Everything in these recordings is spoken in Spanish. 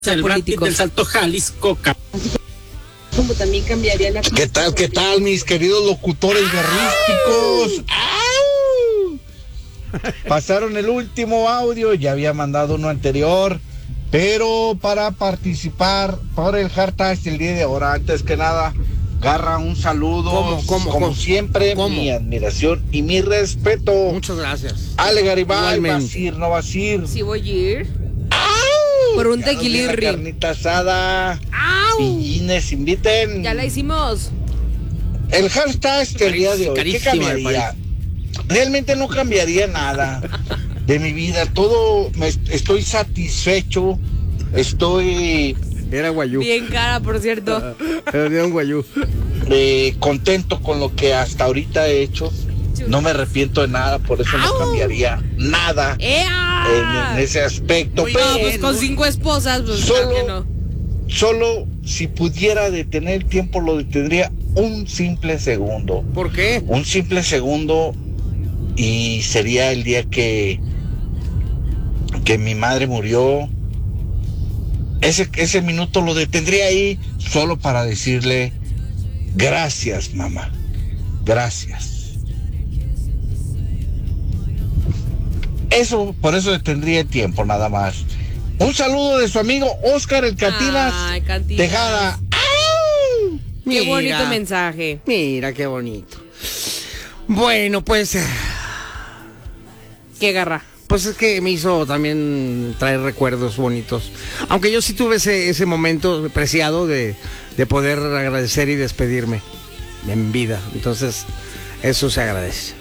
el político del Salto Jalisco. Como también cambiaría la... ¿Qué tal, mis queridos locutores guerrísticos? ¡Au! Pasaron el último audio, ya había mandado uno anterior, pero para participar por el hashtag el día de ahora, antes que nada, Garra, un saludo, como siempre, mi admiración y mi respeto. Muchas gracias. Ale Garibay, ¿vas a ir, no vas a ir? Sí voy a ir. ¡Au! Por un Ya nos tequilirri. viene la carnita asada. ¡Au! Pillines, inviten. Ya la hicimos. El hashtag el día de hoy, ¿qué Carísima, cambiaría? Realmente no cambiaría nada de mi vida. Estoy satisfecho. Estoy Era guayú. Bien cara, por cierto. Era un guayú. contento con lo que hasta ahorita he hecho. No me arrepiento de nada, por eso no cambiaría nada en ese aspecto. Muy Pero No, pues con 5 esposas, pues claro que no. solo si pudiera detener el tiempo, lo detendría un simple segundo. ¿Por qué? Un simple segundo, y sería el día que mi madre murió. Ese minuto lo detendría ahí solo para decirle gracias, mamá, gracias. Por eso detendría el tiempo, nada más. Un saludo de su amigo Oscar el Cantinas, Ay, Cantinas. Tejada. ¡Au! Qué bonito mensaje. Mira, qué bonito. Bueno, pues... Qué Garra. Pues es que me hizo también traer recuerdos bonitos. Aunque yo sí tuve ese momento preciado de poder agradecer y despedirme en vida. Entonces, eso se agradece.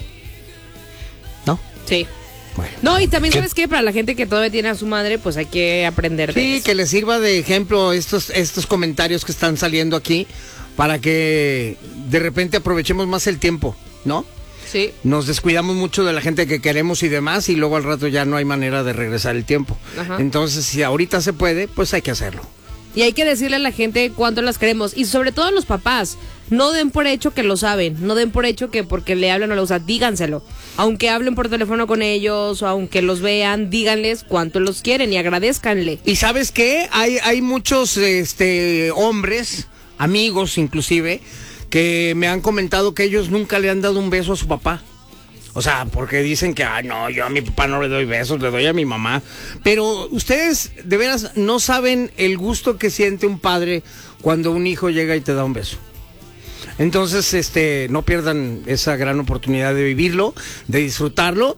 ¿No? Sí. Bueno. No, y también, ¿sabes qué? Para la gente que todavía tiene a su madre, pues hay que aprender de Sí, eso. que les sirva de ejemplo estos comentarios que están saliendo aquí para que de repente aprovechemos más el tiempo, ¿no? Sí. Nos descuidamos mucho de la gente que queremos y demás, y luego al rato ya no hay manera de regresar el tiempo. Ajá. Entonces, si ahorita se puede, pues hay que hacerlo. Y hay que decirle a la gente cuánto las queremos. Y sobre todo a los papás, no den por hecho que lo saben. No den por hecho que porque le hablan o sea, díganselo. Aunque hablen por teléfono con ellos o aunque los vean, díganles cuánto los quieren y agradézcanle. ¿Y sabes qué? Hay muchos hombres, amigos inclusive, que me han comentado que ellos nunca le han dado un beso a su papá. O sea, porque dicen que, no, yo a mi papá no le doy besos, le doy a mi mamá. Pero ustedes, de veras, no saben el gusto que siente un padre cuando un hijo llega y te da un beso. Entonces, no pierdan esa gran oportunidad de vivirlo, de disfrutarlo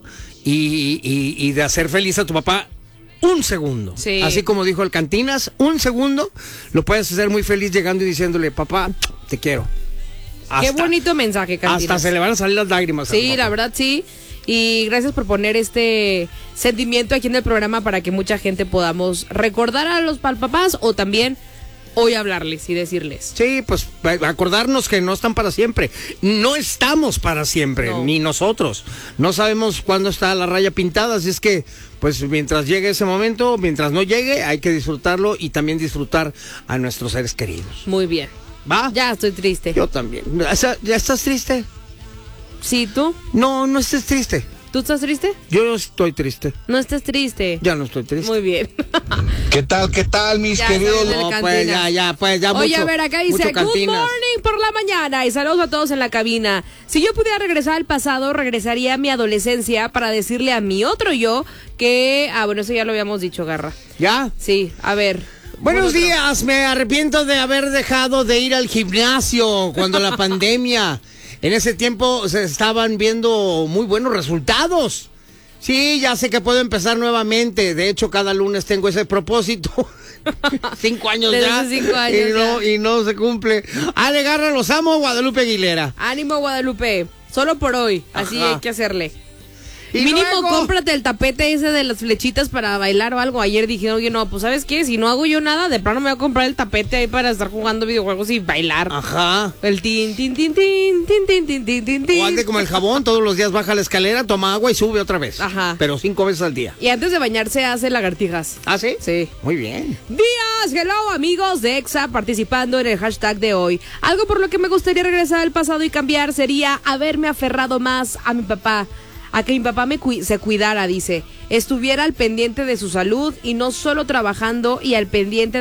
y de hacer feliz a tu papá un segundo. Sí. Así como dijo el Cantinas, un segundo lo puedes hacer muy feliz llegando y diciéndole, papá, te quiero. Qué bonito mensaje, Cantinas. Hasta se le van a salir las lágrimas. Sí, la verdad sí. Y gracias por poner este sentimiento aquí en el programa para que mucha gente podamos recordar a los papás o también hoy hablarles y decirles. Sí, pues acordarnos que no están para siempre. No estamos para siempre, No. ni nosotros. No sabemos cuándo está la raya pintada, así es que, pues mientras llegue ese momento, mientras no llegue, hay que disfrutarlo y también disfrutar a nuestros seres queridos. Muy bien. ¿Va? Ya estoy triste. Yo también. ¿Ya estás triste? Sí, ¿tú? No, no estés triste. ¿Tú estás triste? Yo no estoy triste. No estés triste. Ya no estoy triste. Muy bien. ¿Qué tal, mis Ya queridos? saben el No, Cantinas. pues ya Oye, mucho, a ver, acá dice, mucho good Cantinas. morning por la mañana y saludos a todos en la cabina. Si yo pudiera regresar al pasado, regresaría a mi adolescencia para decirle a mi otro yo que... bueno, eso ya lo habíamos dicho, Garra. ¿Ya? Sí, a ver. Buenos Otro. días, me arrepiento de haber dejado de ir al gimnasio cuando la pandemia. En ese tiempo se estaban viendo muy buenos resultados. Sí, ya sé que puedo empezar nuevamente. De hecho, cada lunes tengo ese propósito. 5 años Desde ya. hace 5 años y no se cumple. Ale Garra, los amo, Guadalupe Aguilera. Ánimo, Guadalupe. Solo por hoy. Así Ajá. hay que hacerle. Y Mínimo luego- cómprate el tapete ese de las flechitas para bailar o algo. Ayer dije, oye, no, pues ¿sabes qué? Si no hago yo nada, de plano me voy a comprar el tapete ahí para estar jugando videojuegos y bailar. Ajá. El tin, tin, tin, tin, tin, tin, tin, tin, tin, tin. O ande como el jabón, todos los días baja la escalera, toma agua y sube otra vez. Ajá. Pero 5 veces al día. Y antes de bañarse hace lagartijas. ¿Ah, sí? Sí. Muy bien. Días, hello amigos de EXA participando en el hashtag de hoy. Algo por lo que me gustaría regresar al pasado y cambiar sería haberme aferrado más a mi papá. a que mi papá se cuidara, dice. Estuviera al pendiente de su salud y no solo trabajando y al pendiente